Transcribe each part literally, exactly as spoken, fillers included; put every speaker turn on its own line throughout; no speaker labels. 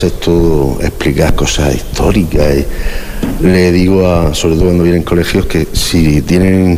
Es todo explicar cosas históricas. Y le digo, a, sobre todo cuando vienen colegios, que si tienen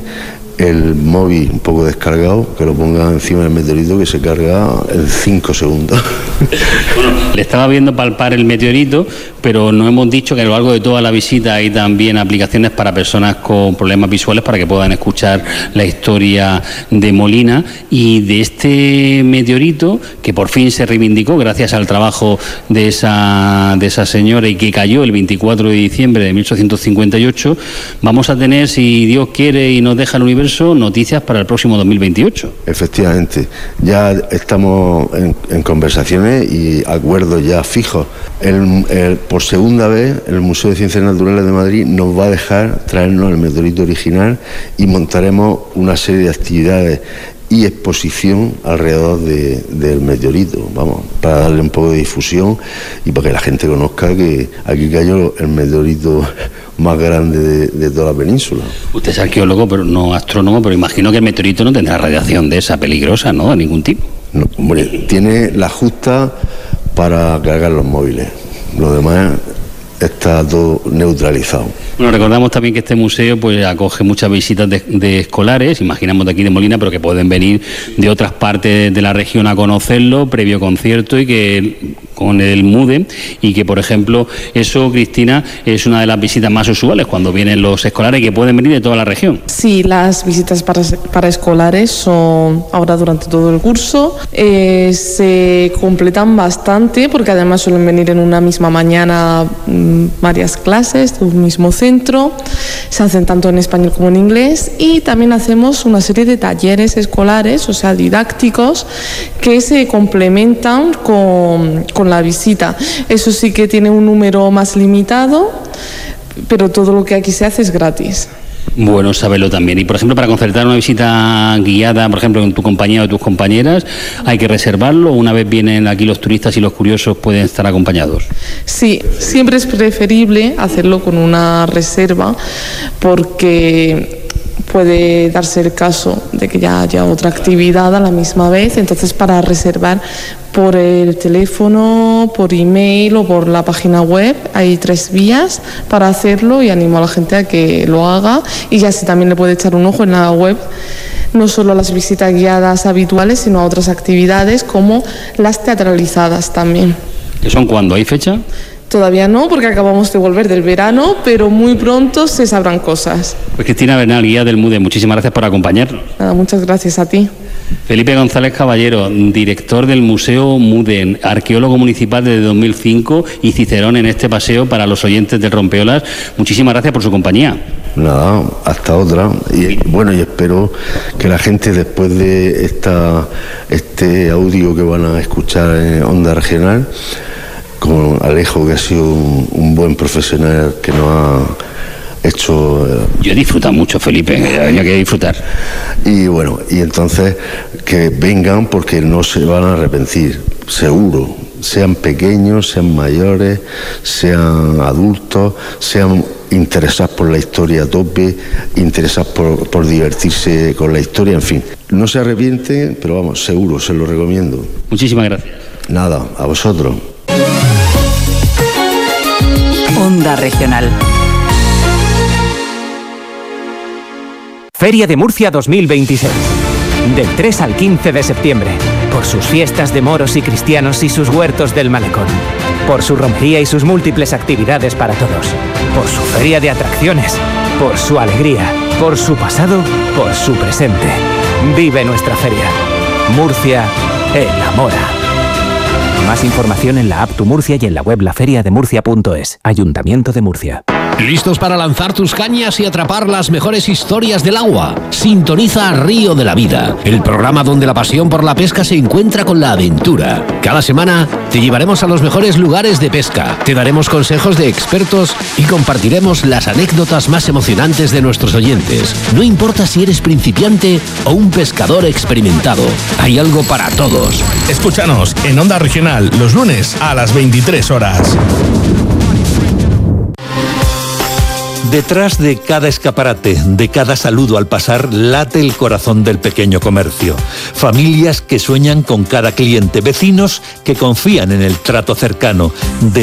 el móvil un poco descargado, que lo pongan encima del meteorito, que se carga en cinco segundos.
Bueno, le estaba viendo palpar el meteorito, pero no hemos dicho que a lo largo de toda la visita hay también aplicaciones para personas con problemas visuales para que puedan escuchar la historia de Molina y de este meteorito que por fin se reivindicó gracias al trabajo de esa, de esa señora y que cayó el veinticuatro de diciembre de mil ochocientos cincuenta y ocho. Vamos a tener, si Dios quiere y nos deja el universo, noticias para el próximo dos mil veintiocho.
Efectivamente, ya estamos en, en conversaciones y acuerdos ya fijos. El, el, por segunda vez, el Museo de Ciencias Naturales de Madrid nos va a dejar traernos el meteorito original y montaremos una serie de actividades y exposición alrededor de, del meteorito, vamos, para darle un poco de difusión y para que la gente conozca que aquí cayó el meteorito más grande de, de toda la península.
Usted es arqueólogo, pero no astrónomo, pero imagino que el meteorito no tendrá radiación de esa peligrosa, ¿no? De ningún tipo.
No, hombre, tiene la justa para cargar los móviles. Lo demás está todo neutralizado.
Bueno, recordamos también que este museo pues acoge muchas visitas de, de escolares, imaginamos de aquí de Molina, pero que pueden venir de otras partes de la región a conocerlo, previo concierto y que con el MUDE, y que por ejemplo eso, Cristina, es una de las visitas más usuales cuando vienen los escolares que pueden venir de toda la región.
Sí, las visitas para, para escolares son ahora durante todo el curso, eh, se completan bastante porque además suelen venir en una misma mañana mmm, varias clases de un mismo centro, se hacen tanto en español como en inglés y también hacemos una serie de talleres escolares, o sea, didácticos, que se complementan con, con la visita. Eso sí que tiene un número más limitado, pero todo lo que aquí se hace es gratis.
Bueno, saberlo también. Y por ejemplo, para concertar una visita guiada, por ejemplo, en tu compañía o tus compañeras, ¿hay que reservarlo? ¿Una vez vienen aquí los turistas y los curiosos pueden estar acompañados?
Sí, siempre es preferible hacerlo con una reserva porque puede darse el caso de que ya haya otra actividad a la misma vez. Entonces, para reservar por el teléfono, por email o por la página web, hay tres vías para hacerlo y animo a la gente a que lo haga, y ya sí también le puede echar un ojo en la web, no solo a las visitas guiadas habituales, sino a otras actividades como las teatralizadas también.
¿Qué son cuándo? ¿Hay fecha?
Todavía no, porque acabamos de volver del verano, pero muy pronto se sabrán cosas.
Pues Cristina Bernal, guía del MUDE, muchísimas gracias por acompañarnos.
Nada, muchas gracias a ti.
Felipe González Caballero, director del Museo MUDE, arqueólogo municipal desde dos mil cinco y cicerón en este paseo para los oyentes del Rompeolas. Muchísimas gracias por su compañía.
Nada, hasta otra. Y bueno, y espero que la gente, después de esta este audio que van a escuchar en Onda Regional, con Alejo, que ha sido un, un buen profesional que nos ha hecho... Eh,
Yo he disfrutado mucho, Felipe, había que disfrutar.
Y bueno, y entonces que vengan porque no se van a arrepentir, seguro. Sean pequeños, sean mayores, sean adultos, sean interesados por la historia a tope, interesados por, por divertirse con la historia, en fin. No se arrepienten, pero vamos, seguro, se lo recomiendo.
Muchísimas gracias.
Nada, a vosotros.
Onda Regional.
Feria de Murcia dos mil veintiséis. Del tres al quince de septiembre. Por sus fiestas de moros y cristianos y sus huertos del malecón. Por su romería y sus múltiples actividades para todos. Por su feria de atracciones. Por su alegría. Por su pasado. Por su presente. Vive nuestra feria. Murcia enamora. Más información en la app Tu Murcia y en la web laferiademurcia punto es. Ayuntamiento de Murcia.
¿Listos para lanzar tus cañas y atrapar las mejores historias del agua? Sintoniza Río de la Vida, el programa donde la pasión por la pesca se encuentra con la aventura. Cada semana te llevaremos a los mejores lugares de pesca, te daremos consejos de expertos y compartiremos las anécdotas más emocionantes de nuestros oyentes. No importa si eres principiante o un pescador experimentado, hay algo para todos.
Escúchanos en Onda Regional los lunes a las veintitrés horas.
Detrás de cada escaparate, de cada saludo al pasar, late el corazón del pequeño comercio. Familias que sueñan con cada cliente, vecinos que confían en el trato cercano. De